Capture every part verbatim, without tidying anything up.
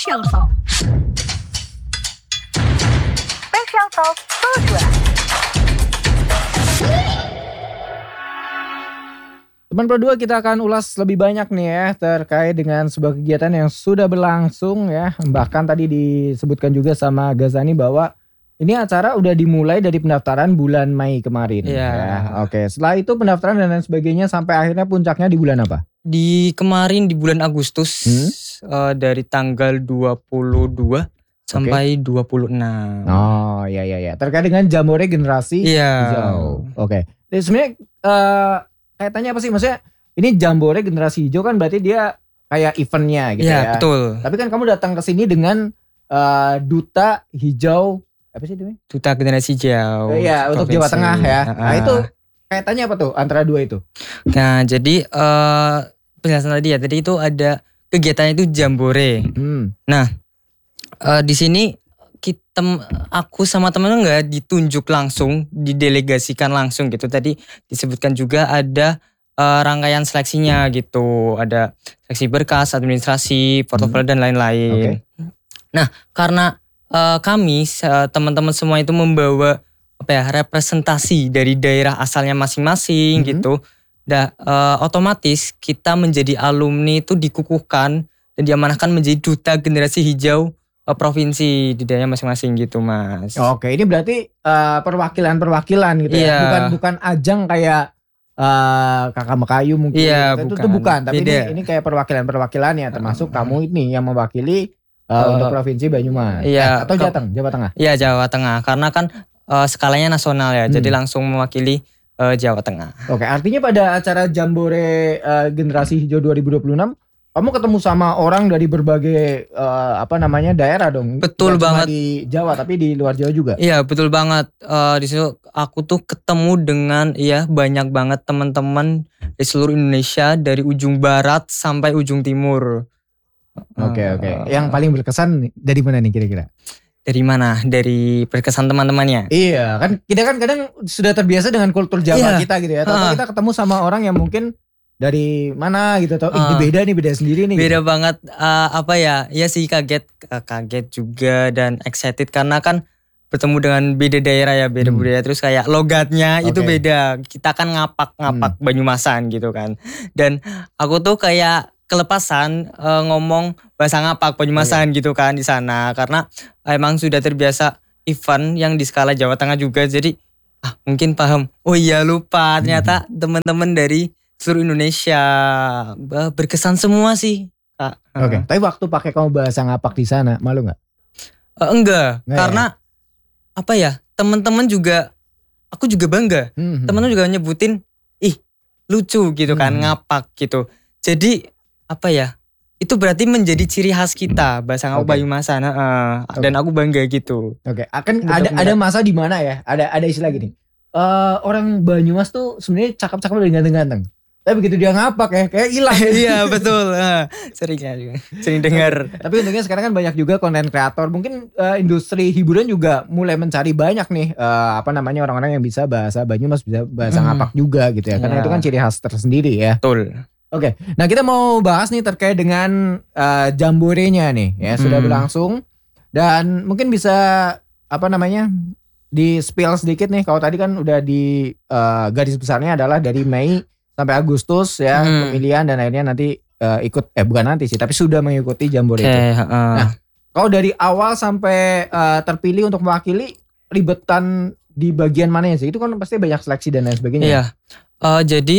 Special Talk. Special Talk Solo dua. Teman Pro dua, kita akan ulas lebih banyak nih ya terkait dengan sebuah kegiatan yang sudah berlangsung ya. Bahkan tadi disebutkan juga sama Ghazani bahwa ini acara udah dimulai dari pendaftaran bulan Mei kemarin. Iya. Ya, oke. Setelah itu pendaftaran dan lain sebagainya sampai akhirnya puncaknya di bulan apa? Di kemarin di bulan Agustus Hmm? uh, dari tanggal dua puluh dua sampai dua puluh enam. Oh iya iya iya. Terkait dengan Jambore Generasi Iya. Hijau. Oke. Jadi sebenarnya uh, kaitannya apa sih? Maksudnya ini Jambore Generasi Hijau kan berarti dia kayak eventnya gitu Iya, ya. betul. Tapi kan kamu datang ke sini dengan uh, duta hijau apa sih namanya? Duta Generasi Hijau. Eh, iya, untuk provinsi. Jawa Tengah ya. Nah, Ah. itu kaitannya apa tuh antara dua itu? Nah, jadi uh, penjelasan tadi ya. Tadi itu ada kegiatannya itu Jambore. Hmm. Nah, uh, di sini kita aku sama temen nggak ditunjuk langsung, didelegasikan langsung gitu. Tadi disebutkan juga ada uh, rangkaian seleksinya gitu. Ada seleksi berkas, administrasi, portofolio Hmm. dan lain-lain. Oke. Nah, karena uh, kami uh, teman-teman semua itu membawa apa ya representasi dari daerah asalnya masing-masing Mhm. gitu. Dah uh, otomatis kita menjadi alumni itu dikukuhkan dan diamanahkan menjadi duta generasi hijau uh, provinsi di daerah masing-masing gitu, Mas. Oke, ini berarti uh, perwakilan-perwakilan gitu ya. Iya. Bukan bukan ajang kayak uh, Kakak Mekayu mungkin. Iya, itu, itu bukan. bukan, tapi ini Beda. ini kayak perwakilan-perwakilannya termasuk Uh, kamu ini yang mewakili uh, Uh, untuk provinsi Banyumas. iya, Eh, atau ke- Jateng, Jawa Tengah. Iya, Jawa Tengah karena kan uh, skalanya nasional ya. Hmm. Jadi langsung mewakili uh, Jawa Tengah. Oke, artinya pada acara Jambore uh, Generasi Hijau dua ribu dua puluh enam kamu ketemu sama orang dari berbagai uh, apa namanya daerah dong. Betul Nggak cuma banget. di Jawa tapi di luar Jawa juga. Iya, betul banget. Eh, di situ aku tuh ketemu dengan ya banyak banget teman-teman di seluruh Indonesia dari ujung barat sampai ujung timur. Oke oke. Eh, Yang paling berkesan dari mana nih kira-kira? Dari mana? Dari berkesan teman-temannya. Iya kan kita kan kadang sudah terbiasa dengan kultur Jawa Iya. kita gitu ya. Tahu-tahu Ah. kita ketemu sama orang yang mungkin dari mana gitu. Tahu ini Ah. beda nih beda sendiri nih. Beda gitu. banget. eh, apa ya? Ya sih kaget, eh, kaget juga dan excited karena kan bertemu dengan beda daerah ya, beda Hmm. budaya, terus kayak logatnya itu Oke. beda. Kita kan ngapak-ngapak Banyumasan gitu kan. Dan aku tuh kayak kelepasan eh, ngomong bahasa ngapak Banyumasan gitu kan di sana karena emang sudah terbiasa event yang di skala Jawa Tengah juga, jadi ah mungkin paham. Oh iya lupa ternyata teman-teman dari seluruh Indonesia. Bah, berkesan semua sih, Kak. Oke. Tapi waktu pakai kamu bahasa ngapak di sana malu nggak? Eh, enggak, Nggak karena apa ya? Teman-teman juga, aku juga bangga. Hmm. Teman-teman juga nyebutin, ih lucu gitu kan, Hmm. ngapak gitu. Jadi apa ya? Itu berarti menjadi ciri khas kita bahasa ngapak Oke. Banyumasan. heeh. Dan aku bangga gitu. Oke, akan Bentuk ada bentuk. ada masa di mana ya? Ada ada istilah gini. Eh orang Banyumas tuh sebenarnya cakep-cakep dan ganteng-ganteng. Tapi begitu dia ngapak ya kayak hilang. Iya betul. Eh, Sering ya juga. Sering dengar. Tapi untungnya sekarang kan banyak juga konten kreator. Mungkin eh, industri hiburan juga mulai mencari banyak nih eh, apa namanya orang-orang yang bisa bahasa Banyumas, bisa bahasa Hmm. ngapak juga gitu ya. Karena Iya. itu kan ciri khas tersendiri ya. Betul. Oke, nah kita mau bahas nih terkait dengan uh, Jamborenya nih ya sudah Hmm. berlangsung dan mungkin bisa apa namanya di spill sedikit nih. Kalau tadi kan udah di uh, garis besarnya adalah dari Mei sampai Agustus ya Hmm. pemilihan dan akhirnya nanti uh, ikut eh bukan nanti sih tapi sudah mengikuti Jambore Oke. itu. heeh. Nah. Kalau dari awal sampai uh, terpilih untuk mewakili ribetan di bagian mananya sih? Itu kan pasti banyak seleksi dan lain sebagainya. Iya. Eh, jadi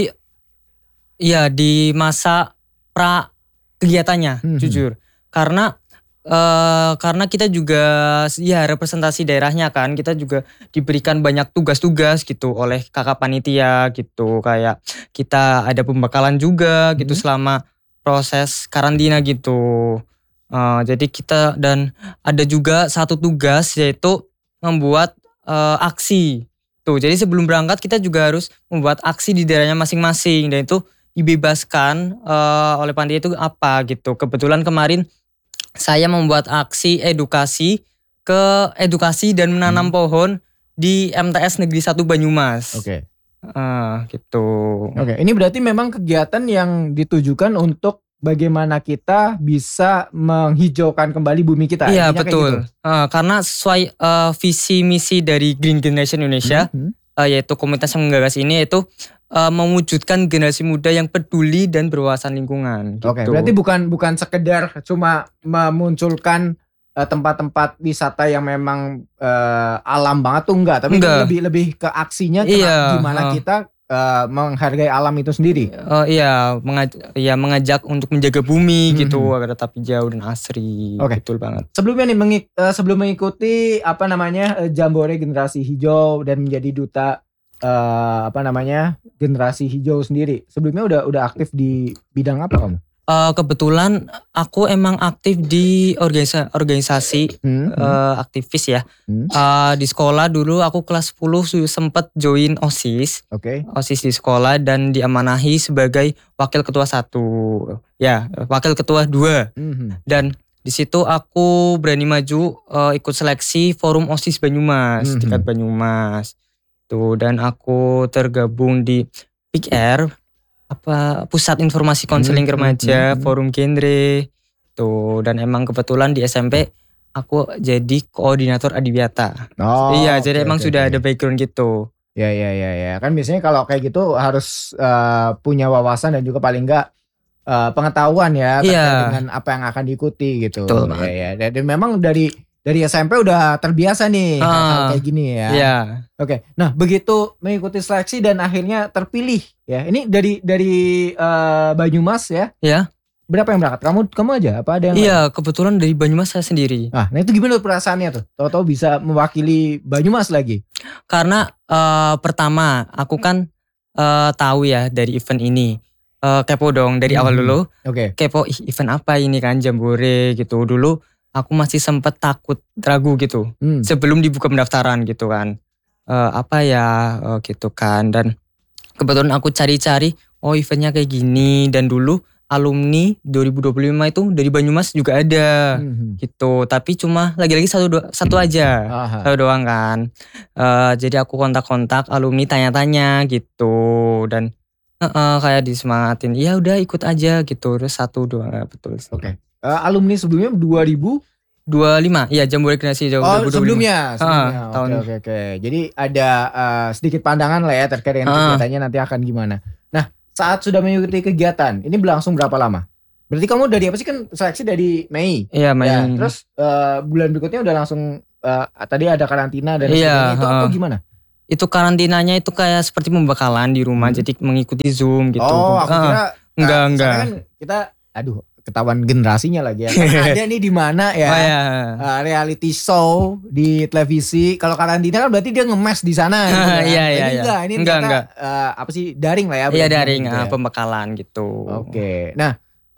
ya di masa pra kegiatannya Mhm. jujur. Karena eh karena kita juga ya representasi daerahnya kan, kita juga diberikan banyak tugas-tugas gitu oleh kakak panitia gitu, kayak kita ada pembekalan juga gitu Mhm. selama proses karantina gitu. Eh, jadi kita dan ada juga satu tugas yaitu membuat eh, aksi. Tuh, jadi sebelum berangkat kita juga harus membuat aksi di daerahnya masing-masing dan itu dibebaskan eh, oleh panitia itu apa gitu. Kebetulan kemarin saya membuat aksi edukasi ke edukasi dan menanam Hmm. pohon di M T S Negeri satu Banyumas. Oke. Eh, gitu. Oke, ini berarti memang kegiatan yang ditujukan untuk bagaimana kita bisa menghijaukan kembali bumi kita. Iya Intinya kayak betul. gitu. Eh, karena sesuai eh, visi misi dari Green Generation Indonesia, Hmm, hmm. eh, yaitu komunitas yang menggagas ini, yaitu eh, mewujudkan generasi muda yang peduli dan berwawasan lingkungan. Gitu. Oke, berarti bukan bukan sekedar cuma memunculkan eh, tempat-tempat wisata yang memang eh, alam banget tuh enggak, tapi Enggak. lebih lebih ke aksinya kena- Iya, gimana eh. kita eh, menghargai alam itu sendiri. Eh, iya, mengaj- ya mengajak untuk menjaga bumi Hmm, gitu hmm. agar tetap hijau dan asri. Oke. Betul banget. Sebelumnya nih mengik- eh, sebelum mengikuti apa namanya eh, Jambore Generasi Hijau dan menjadi duta eh, apa namanya Generasi Hijau sendiri, sebelumnya udah udah aktif di bidang apa kamu? Eh, kebetulan aku emang aktif di organisa- organisasi Hmm, hmm, eh, aktivis ya. hmm. Eh, di sekolah dulu aku kelas sepuluh su- sempet join OSIS. Oke. OSIS di sekolah dan diamanahi sebagai wakil ketua satu. Ya, wakil ketua dua. Hmm, hmm. Dan di situ aku berani maju eh, ikut seleksi forum OSIS Banyumas, Mhm. tingkat Banyumas. Tuh, dan aku tergabung di P I C R, apa Pusat Informasi Konseling Mhm, Remaja, mhm. Forum Genre. Tuh, dan emang kebetulan di S M P aku jadi koordinator Adiwiyata. Oh, iya, oke, jadi emang oke, sudah oke. ada background gitu. Ya ya ya ya. Kan biasanya kalau kayak gitu harus eh, punya wawasan dan juga paling enggak eh, pengetahuan ya terkait Iya. dengan apa yang akan diikuti gitu. Betul Ya banget. ya. Dan, dan memang dari dari S M P udah terbiasa nih Ah, hal-hal kayak gini ya. Iya. Oke. Nah, begitu mengikuti seleksi dan akhirnya terpilih ya. Ini dari dari eh, Banyumas ya. Ya. Berapa yang berangkat? Kamu kamu aja apa ada yang lain? Iya, kebetulan dari Banyumas saya sendiri. Nah, nah itu gimana perasaannya tuh? Tahu-tahu bisa mewakili Banyumas lagi. Karena eh, pertama aku kan eh, tahu ya dari event ini. Eh, kepo dong dari awal Mhm. dulu. Oke. Kepo ih, event apa ini kan Jambore gitu. Dulu aku masih sempet takut ragu gitu. Hmm. Sebelum dibuka pendaftaran gitu kan. Eh, apa ya eh, gitu kan. Dan kebetulan aku cari-cari. Oh eventnya kayak gini. Dan dulu alumni dua ribu dua puluh lima itu dari Banyumas juga ada. Mhm. Gitu. Tapi cuma lagi-lagi satu dua- satu aja. Aha. Tahu doang kan. Eh, jadi aku kontak-kontak alumni tanya-tanya gitu dan eh, eh, kayak disemangatin. Ya udah ikut aja gitu. Terus satu dua eh, betul. Oke. Eh, alumni sebelumnya dua ribu dua puluh lima. Iya Jambore Generasi Hijau Oh dua ribu dua puluh lima. sebelumnya, sebelumnya. Ah, Oke, tahun- oke oke. Jadi ada eh, sedikit pandangan lah ya terkait dengan Ah. kegiatannya nanti akan gimana. Nah saat sudah mengikuti kegiatan, ini berlangsung berapa lama? Berarti kamu dari apa sih kan seleksi dari Mei? Iya main. Ya, terus eh, bulan berikutnya udah langsung eh, tadi ada karantina dan Iya, sebagainya itu atau ah. gimana? Itu karantinanya itu kayak seperti pembekalan di rumah. Hmm. Jadi mengikuti Zoom gitu. Oh, aku Ah, kira enggak, eh, enggak. soalnya kan kita aduh ketahuan generasinya lagi ya. Kan ada nih di mana ya? Oh ya. Uh, reality show di televisi. Kalau karantina kan berarti dia ngemes di sana. Gitu kan. Iya, Nah, iya, ini iya. enggak, ini Enggak, ternyata, enggak. uh, apa sih daring lah ya. Iya benar-benar daring gitu ah, ya. pembekalan gitu. Oke. Nah,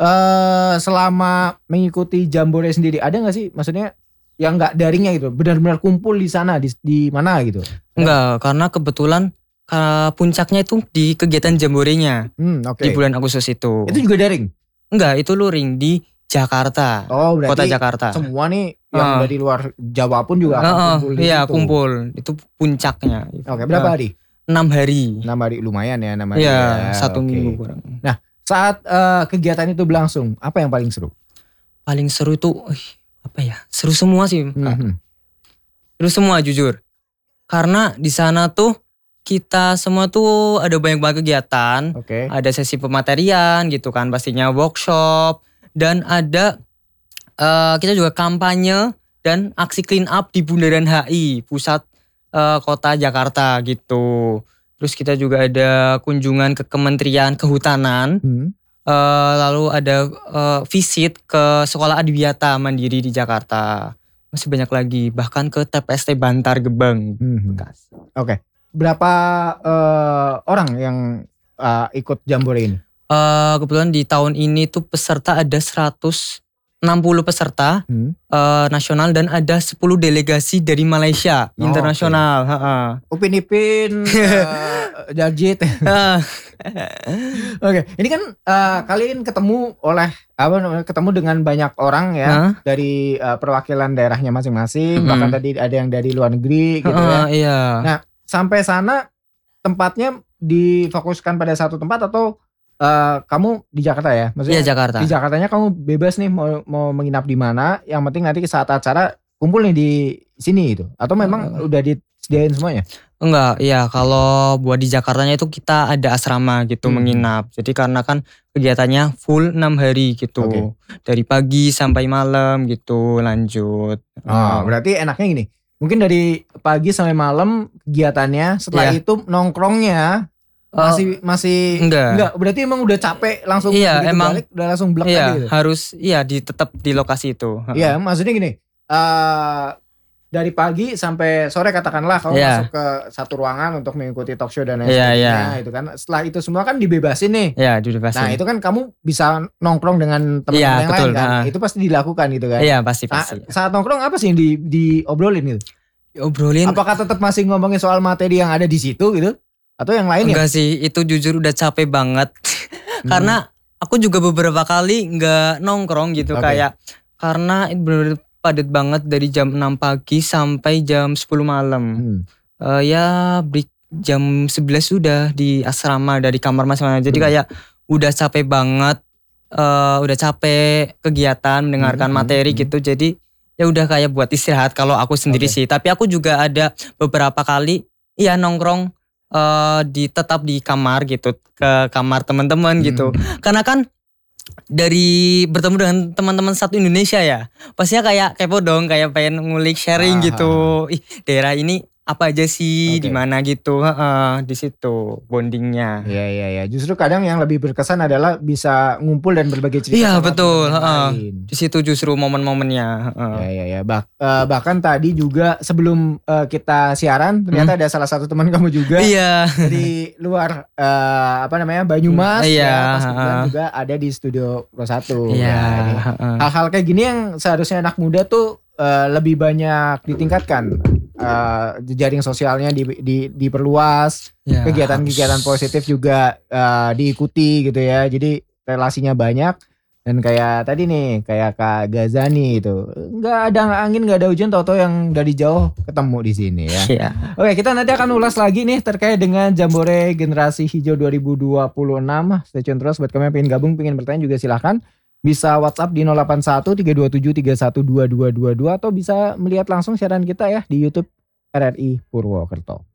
eh selama mengikuti Jambore sendiri ada nggak sih maksudnya yang nggak daringnya gitu, benar-benar kumpul di sana di di mana gitu? Enggak, karena kebetulan uh, puncaknya itu di kegiatan Jamborenya Hmm, oke. di bulan Agustus itu. Itu juga daring. Enggak, itu luring di Jakarta. Oh, berarti Kota Jakarta. semua nih yang Ah. dari luar Jawa pun juga akan Heeh, kumpul di iya, situ. kumpul. Itu puncaknya. Oke, berapa Eh, hari? enam hari. enam hari lumayan ya, enam hari. Iya, ya. satu Oke. minggu kurang. Saat eh, kegiatan itu berlangsung, apa yang paling seru? Paling seru itu ih, apa ya? Seru semua sih. Kak. Mhm. Seru semua jujur. Karena di sana tuh kita semua tuh ada banyak banget kegiatan. Oke. Ada sesi pematerian gitu kan, pastinya workshop dan ada eh, kita juga kampanye dan aksi clean up di Bundaran H I pusat eh, kota Jakarta gitu. Terus kita juga ada kunjungan ke Kementerian Kehutanan, Hmm. eh, lalu ada eh, visit ke Sekolah Adiwiyata Mandiri di Jakarta. Masih banyak lagi, bahkan ke T P S T Bantar Gebang. Mhm. Bekas. Berapa eh, orang yang eh, ikut Jambore ini? Eh, kebetulan di tahun ini tuh peserta ada seratus enam puluh peserta Hmm. eh, nasional dan ada sepuluh delegasi dari Malaysia Oh, internasional. Ha-ha. Upin Ipin, eh, Jarjit. Ah, Oke, ini kan eh, kalian ketemu oleh apa namanya ketemu dengan banyak orang ya Hah? dari eh, perwakilan daerahnya masing-masing, Mhm. bahkan tadi ada yang dari luar negeri gitu ya. ha-ha, Iya. Nah, sampai sana tempatnya difokuskan pada satu tempat atau eh, kamu di Jakarta ya? Maksudnya Iya Jakarta. di Jakartanya kamu bebas nih mau mau menginap di mana? Yang penting nanti saat acara kumpul nih di sini gitu. Atau memang Uh, udah disediain semuanya? Enggak, iya kalau buat di Jakartanya itu kita ada asrama gitu Hmm. menginap. Jadi karena kan kegiatannya full enam hari gitu. Oke. Dari pagi sampai malam gitu lanjut. Oh, Eh, berarti enaknya gini. Mungkin dari pagi sampai malam kegiatannya, setelah Iya. itu nongkrongnya eh, masih masih enggak. enggak. Berarti emang udah capek langsung Iya, begitu emang balik udah langsung blek Iya, tadi gitu. harus iya di tetap di lokasi itu. Heeh. Iya, maksudnya gini. eh dari pagi sampai sore katakanlah kamu Iya. masuk ke satu ruangan untuk mengikuti talk show dan lain Iya, sebagainya iya. itu kan. Setelah itu semua kan dibebasin nih. Iya, Nah, dibebasin. itu kan kamu bisa nongkrong dengan teman-teman Iya, yang betul, lain kan. nah. Itu pasti dilakukan gitu kan. Iya, pasti Nah, pasti. saat nongkrong apa sih yang di diobrolin gitu? Obrolin Apakah tetap masih ngomongin soal materi yang ada di situ gitu? Atau yang lain ya? enggak sih, itu jujur udah capek banget. Hmm. Karena aku juga beberapa kali nggak nongkrong gitu Oke. kayak karena itu bener-bener padat banget dari jam enam pagi sampai jam sepuluh malam. Hmm. Eh, ya break jam sebelas sudah di asrama dari kamar masing-masing. Jadi Hmm. kayak udah capek banget, eh, udah capek kegiatan mendengarkan Hmm, hmm, materi hmm. gitu. Jadi ya udah kayak buat istirahat kalau aku sendiri Oke. sih. Tapi aku juga ada beberapa kali ya nongkrong eh, di tetap di kamar gitu, ke kamar teman-teman gitu. Hmm. Karena kan dari bertemu dengan teman-teman satu Indonesia ya, pastinya kayak kepo dong, kayak pengen ngulik sharing Ah. gitu. Ih, daerah ini apa aja sih, Oke. di mana gitu. Heeh, di situ bondingnya. Iya iya iya. Justru kadang yang lebih berkesan adalah bisa ngumpul dan berbagi cerita Iya, sama betul, teman yang heeh. lain. Di situ justru momen-momennya. Heeh. Ya ya ya. Bah, eh, bahkan tadi juga sebelum eh, kita siaran ternyata ada salah satu teman kamu juga Iya. dari luar eh, apa namanya Banyumas Iya, ya. Pas kebetulan heeh. juga ada di studio Pro satu. Iya. Ya, ini. heeh. Hal-hal kayak gini yang seharusnya anak muda tuh eh, lebih banyak ditingkatkan. Eh, jejaring sosialnya di, di, diperluas, Ya, kegiatan-kegiatan harus. positif juga eh, diikuti gitu ya. Jadi relasinya banyak dan kayak tadi nih kayak Kak Gazani itu nggak ada angin nggak ada hujan, tau-tau yang dari jauh ketemu di sini ya. Iya. Oke, kita nanti akan ulas lagi nih terkait dengan Jambore Generasi Hijau dua ribu dua puluh enam. Stay tune terus buat kalian yang pengen gabung, pengen bertanya juga silahkan. Bisa WhatsApp di nol delapan satu tiga dua tujuh tiga satu dua dua dua dua atau bisa melihat langsung siaran kita ya di YouTube R R I Purwokerto.